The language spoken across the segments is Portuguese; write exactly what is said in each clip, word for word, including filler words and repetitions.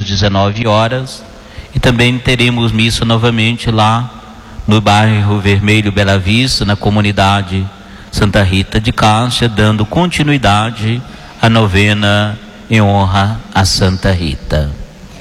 dezenove horas. E também teremos missa novamente lá no bairro Vermelho Bela Vista, na comunidade Santa Rita de Cássia, dando continuidade à novena em honra a Santa Rita.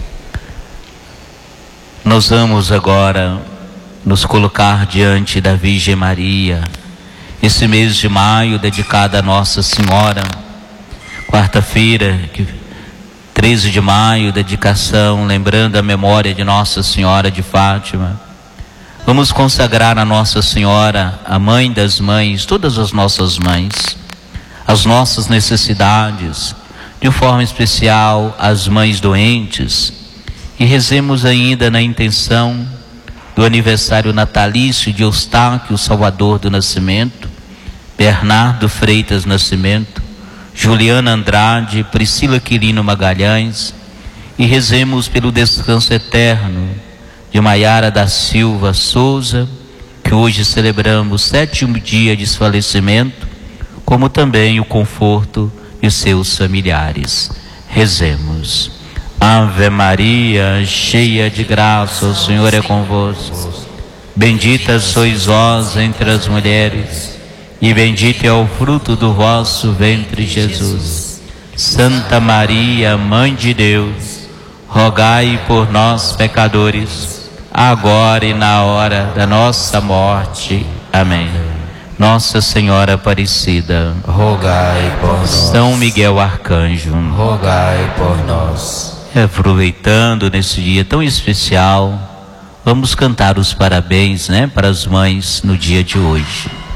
Nós vamos agora nos colocar diante da Virgem Maria, esse mês de maio dedicado a Nossa Senhora, quarta-feira, treze de maio, dedicação, lembrando a memória de Nossa Senhora de Fátima. Vamos consagrar a Nossa Senhora, a mãe das mães, todas as nossas mães, as nossas necessidades, de forma especial as mães doentes, e rezemos ainda na intenção do aniversário natalício de Eustáquio Salvador do Nascimento, Bernardo Freitas Nascimento, Juliana Andrade, Priscila Quirino Magalhães, e rezemos pelo descanso eterno de Maiara da Silva Souza, que hoje celebramos o sétimo dia de seu falecimento, como também o conforto de seus familiares. Rezemos. Ave Maria, cheia de graça, o Senhor é convosco. Bendita sois vós entre as mulheres, e bendito é o fruto do vosso ventre, Jesus. Santa Maria, Mãe de Deus, rogai por nós, pecadores, agora e na hora da nossa morte. Amém. Nossa Senhora Aparecida, rogai por nós. São Miguel Arcanjo, rogai por nós. Aproveitando nesse dia tão especial, vamos cantar os parabéns, né, para as mães no dia de hoje.